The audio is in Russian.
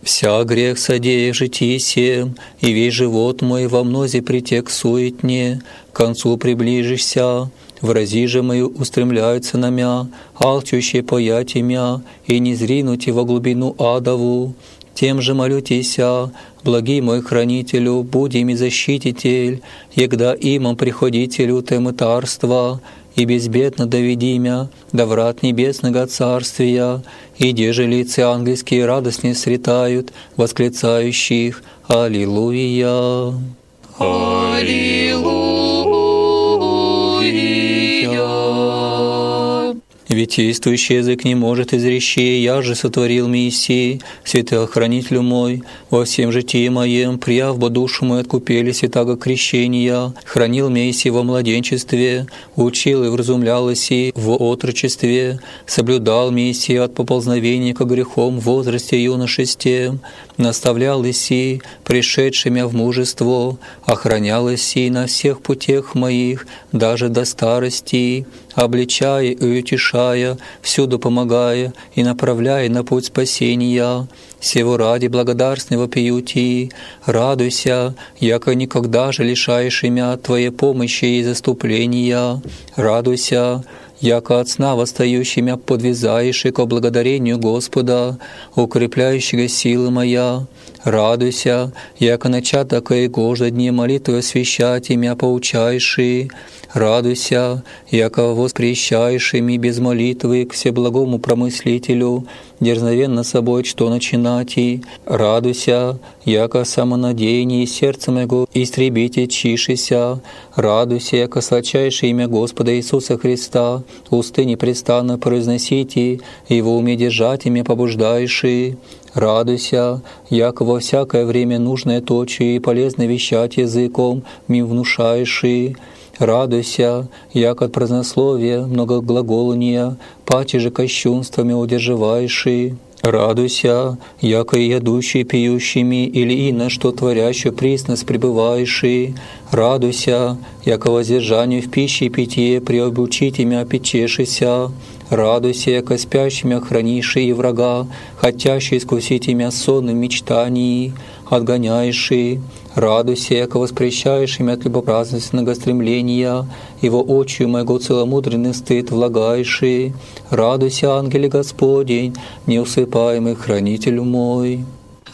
Вся грех содея в житии сем, и весь живот мой во мнозе притек суетне, к концу приближишься, врази же мою устремляются на мя, алчущие поять имя, и не зринуть во глубину адову. Тем же молю Тися, благий мой хранителю, будь ими защититель, егда имам приходителю ты мытарства, и безбедно доведи мя до врат небесного царствия, и деже лица ангельские радостнее сретают, восклицающих «Аллилуйя! Аллилуйя!» Ведь действующий язык не может изречи, я же сотворил Мессии, святый хранителю мой, во всем житии моем, прияв бы душу мою откупели святаго крещения, хранил Мессии во младенчестве, учил и вразумлял Иси в отрочестве, соблюдал Мессии от поползновения ко грехом в возрасте юношестве, наставлял Иси, пришедшими в мужество, охранял Иси на всех путях моих, даже до старости, обличая и утешая, всюду помогая и направляя на путь спасения. Сего ради благодарственно вопию Ти, радуйся, яко никогда же лишаешь имя Твоей помощи и заступления. Радуйся, яко от сна восстающими подвязаешь и ко благодарению Господа, укрепляющего силы моя. Радуйся, яко начаток и гожда дни молитвы освящать имя поучаеши. Радуйся, яко воспрещаешь ими без молитвы к всеблагому промыслителю, дерзновенно собой что начинать и. Радуйся, яко самонадеяние сердца моего истребите чишися. Радуйся, яко сладчайшее имя Господа Иисуса Христа, усты непрестанно произносите, и во уме держать имя побуждающие. Радуйся, яко во всякое время нужное точи и полезно вещать языком, ми внушающий. Радуйся, яко от празднословия, многоглаголания, паче же кощунствами удерживающий. Радуйся, яко и ядущие пьющими, или ино, что творяще присно пребывающий. Радуйся, яко воздержанию в пище и питье приобучить имя печешися. Радуйся, яко спящими охраниши и врага, хотящие искусить имя сонным мечтаний, отгоняющий. Радуйся, яко воспрещаешь имя от любопраздностного стремления, его очью моего целомудренный стыд влагающий. Радуйся, ангеле Господень, неусыпаемый хранитель мой.